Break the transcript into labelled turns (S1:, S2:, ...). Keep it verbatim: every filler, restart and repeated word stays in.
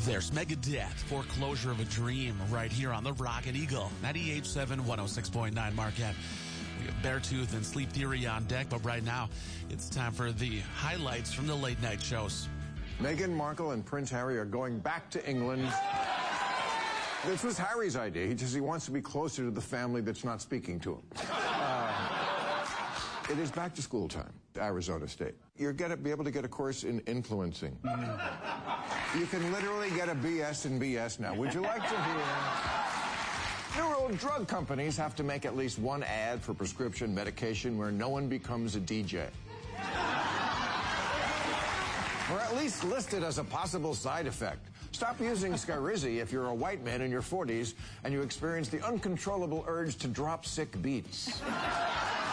S1: There's Megadeth, Foreclosure of a Dream, right here on the Rocket Eagle. ninety-eight point seven, one oh six point nine Marquette. We have Beartooth and Sleep Theory on deck, but right now it's time for the highlights from the late night shows.
S2: Meghan Markle and Prince Harry are going back to England. This was Harry's idea. He just he wants to be closer to the family that's not speaking to him. Uh, it is back to school time, Arizona State. You're going to be able to get a course in influencing. You can literally get a B S in B S now. Would you like to hear? Neural drug companies have to make at least one ad for prescription medication where no one becomes a D J. Or at least listed as a possible side effect. Stop using Skyrizi if you're a white man in your forties and you experience the uncontrollable urge to drop sick beats.